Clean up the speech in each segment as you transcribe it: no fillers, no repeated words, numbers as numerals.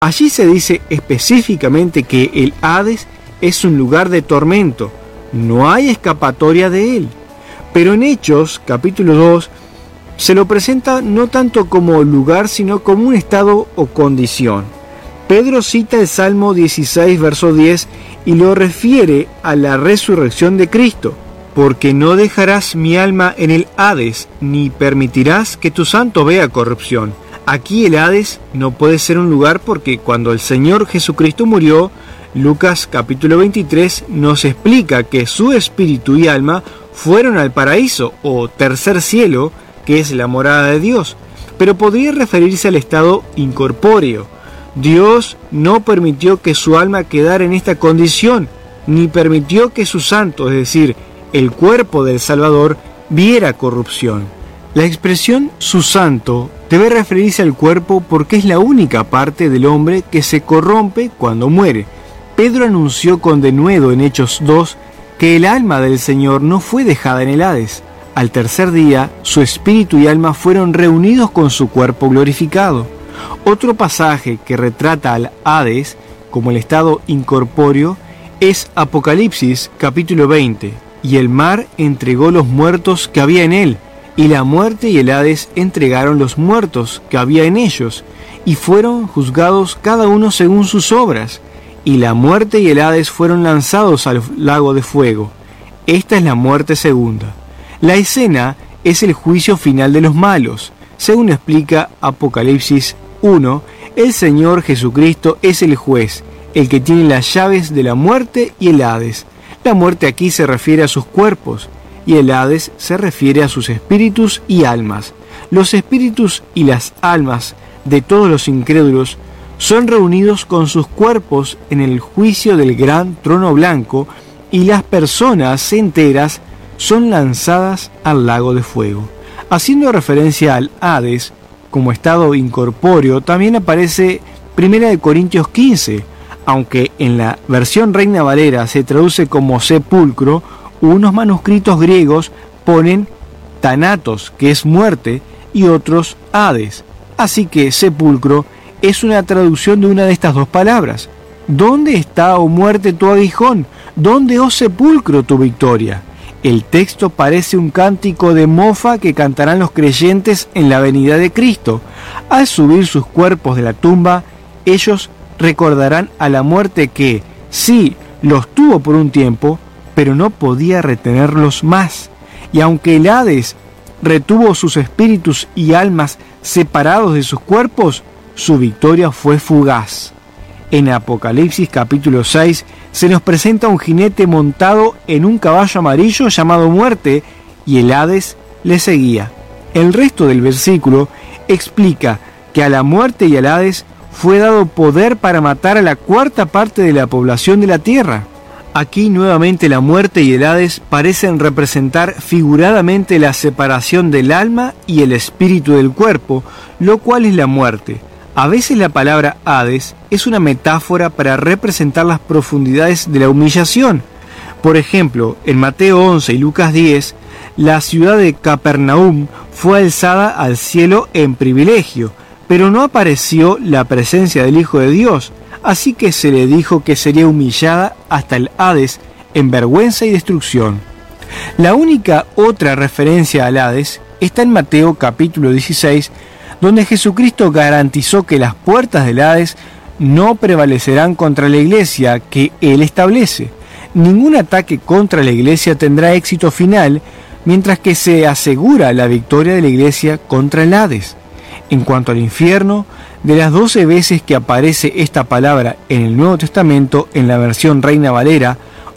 Allí se dice específicamente que el Hades es un lugar de tormento, no hay escapatoria de él. Pero en Hechos, capítulo 2, se lo presenta no tanto como lugar, sino como un estado o condición. Pedro cita el Salmo 16, verso 10, y lo refiere a la resurrección de Cristo. Porque no dejarás mi alma en el Hades, ni permitirás que tu santo vea corrupción. Aquí el Hades no puede ser un lugar porque cuando el Señor Jesucristo murió, Lucas capítulo 23 nos explica que su espíritu y alma fueron al paraíso o tercer cielo, que es la morada de Dios, pero podría referirse al estado incorpóreo. Dios no permitió que su alma quedara en esta condición, ni permitió que su santo, es decir, el cuerpo del Salvador, viera corrupción. La expresión su santo debe referirse al cuerpo porque es la única parte del hombre que se corrompe cuando muere. Pedro anunció con denuedo en Hechos 2 que el alma del Señor no fue dejada en el Hades. Al tercer día, su espíritu y alma fueron reunidos con su cuerpo glorificado. Otro pasaje que retrata al Hades como el estado incorpóreo es Apocalipsis capítulo 20. Y el mar entregó los muertos que había en él, y la muerte y el Hades entregaron los muertos que había en ellos, y fueron juzgados cada uno según sus obras, y la muerte y el Hades fueron lanzados al lago de fuego. Esta es la muerte segunda. La escena es el juicio final de los malos. Según explica Apocalipsis 1, el Señor Jesucristo es el juez, el que tiene las llaves de la muerte y el Hades. La muerte aquí se refiere a sus cuerpos, y el Hades se refiere a sus espíritus y almas. Los espíritus y las almas de todos los incrédulos son reunidos con sus cuerpos en el juicio del gran trono blanco, y las personas enteras son lanzadas al lago de fuego. Haciendo referencia al Hades como estado incorpóreo, también aparece 1 Corintios 15, aunque en la versión Reina Valera se traduce como sepulcro, unos manuscritos griegos ponen Thanatos, que es muerte, y otros Hades. Así que sepulcro es una traducción de una de estas dos palabras. ¿Dónde está, oh muerte, tu aguijón? ¿Dónde, oh sepulcro, tu victoria? El texto parece un cántico de mofa que cantarán los creyentes en la venida de Cristo. Al subir sus cuerpos de la tumba, ellos recordarán a la muerte que, sí, los tuvo por un tiempo, pero no podía retenerlos más. Y aunque el Hades retuvo sus espíritus y almas separados de sus cuerpos, su victoria fue fugaz. En Apocalipsis capítulo 6 se nos presenta un jinete montado en un caballo amarillo llamado Muerte, y el Hades le seguía. El resto del versículo explica que a la muerte y al Hades fue dado poder para matar a la cuarta parte de la población de la tierra. Aquí nuevamente la muerte y el Hades parecen representar figuradamente la separación del alma y el espíritu del cuerpo, lo cual es la muerte. A veces la palabra Hades es una metáfora para representar las profundidades de la humillación. Por ejemplo, en Mateo 11 y Lucas 10, la ciudad de Capernaum fue alzada al cielo en privilegio, pero no apareció la presencia del Hijo de Dios, así que se le dijo que sería humillada hasta el Hades en vergüenza y destrucción. La única otra referencia al Hades está en Mateo capítulo 16, donde Jesucristo garantizó que las puertas del Hades no prevalecerán contra la iglesia que Él establece. Ningún ataque contra la iglesia tendrá éxito final, mientras que se asegura la victoria de la iglesia contra el Hades. En cuanto al infierno, de las 12 veces que aparece esta palabra en el Nuevo Testamento, en la versión Reina Valera,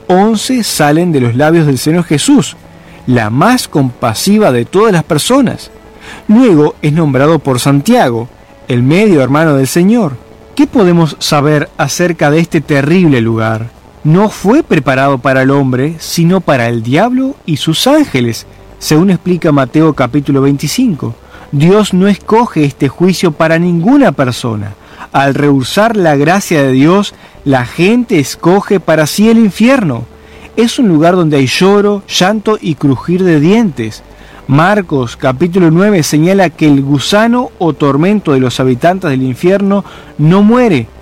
11 salen de los labios del Señor Jesús, la más compasiva de todas las personas. Luego es nombrado por Santiago, el medio hermano del Señor. ¿Qué podemos saber acerca de este terrible lugar? No fue preparado para el hombre, sino para el diablo y sus ángeles, según explica Mateo capítulo 25. Dios no escoge este juicio para ninguna persona. Al rehusar la gracia de Dios, la gente escoge para sí el infierno. Es un lugar donde hay lloro, llanto y crujir de dientes. Marcos capítulo 9 señala que el gusano o tormento de los habitantes del infierno no muere,